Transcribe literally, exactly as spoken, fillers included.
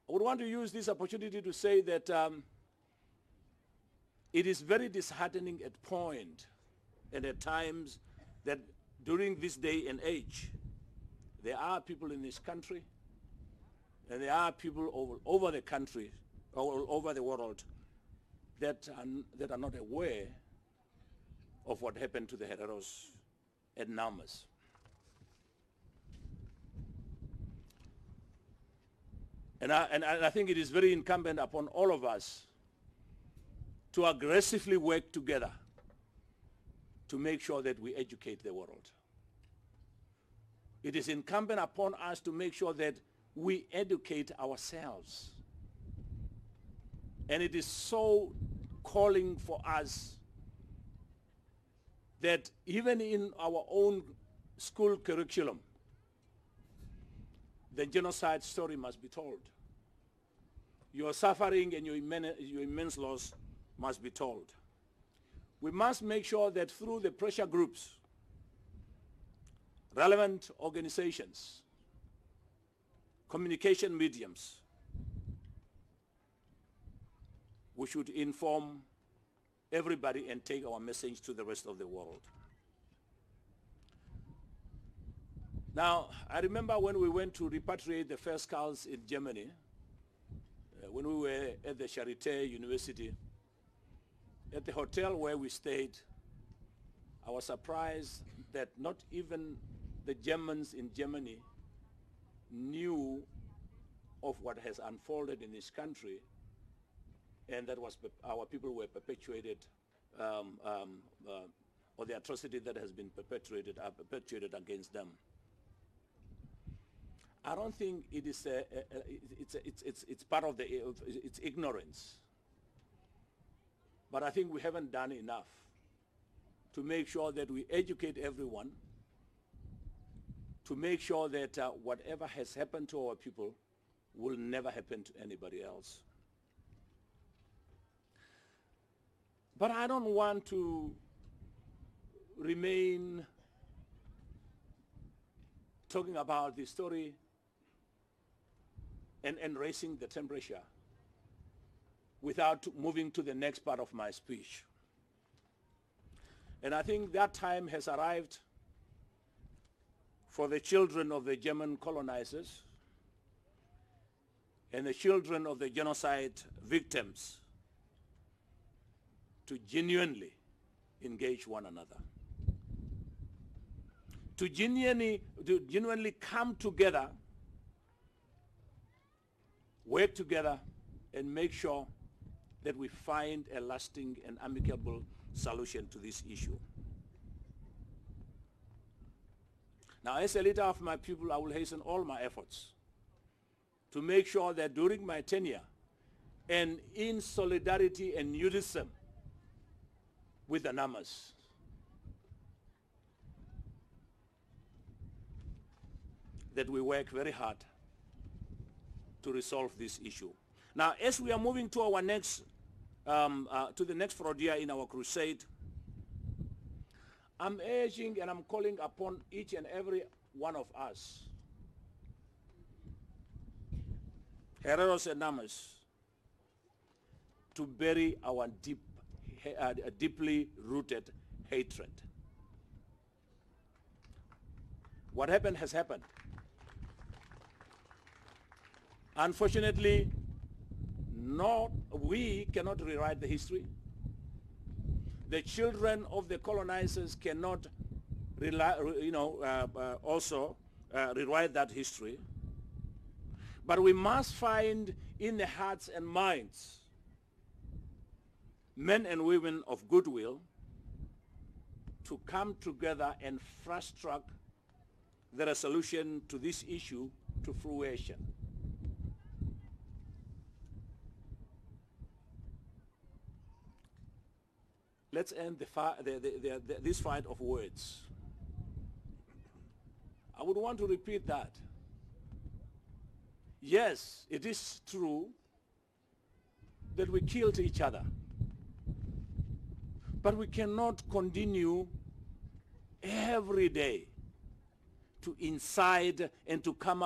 I would want to use this opportunity to say that um, it is very disheartening at point and at times that during this day and age, there are people in this country and there are people over, over the country, all over the world, that are, that are not aware of what happened to the Hereros at Namas. And I, and I think it is very incumbent upon all of us to aggressively work together to make sure that we educate the world. It is incumbent upon us to make sure that we educate ourselves. And it is so calling for us that even in our own school curriculum, the genocide story must be told. Your suffering and your, immen your immense loss must be told. We must make sure that through the pressure groups, relevant organizations, communication mediums, we should inform everybody and take our message to the rest of the world. Now, I remember when we went to repatriate the first skulls in Germany, uh, when we were at the Charité University, at the hotel where we stayed, I was surprised that not even the Germans in Germany knew of what has unfolded in this country, and that was our people were perpetuated, um, um, uh, or the atrocity that has been perpetrated, uh, perpetuated against them. I don't think it is a, a, a, it's, a, it's, it's, it's part of the it's ignorance. But I think we haven't done enough to make sure that we educate everyone, to make sure that uh, whatever has happened to our people will never happen to anybody else. But I don't want to remain talking about the story and, and raising the temperature without moving to the next part of my speech. And I think that time has arrived for the children of the German colonizers and the children of the genocide victims to genuinely engage one another. To genuinely, to genuinely come together, work together, and make sure that we find a lasting and amicable solution to this issue. Now, as a leader of my people, I will hasten all my efforts to make sure that during my tenure, and in solidarity and unison with the Namas, that we work very hard to resolve this issue. Now, as we are moving to our next, um, uh, to the next frontier in our crusade, I'm urging and I'm calling upon each and every one of us, Hereros and Namas, to bury our deep, uh, deeply rooted hatred. What happened has happened. Unfortunately, not, we cannot rewrite the history. The children of the colonizers cannot rely, you know, uh, uh, also uh, rewrite that history. But we must find in the hearts and minds men and women of goodwill to come together and fast track the resolution to this issue to fruition. Let's end the the, the, the, the, this fight of words. I would want to repeat that. Yes, it is true that we killed each other, but we cannot continue every day to incite and to come up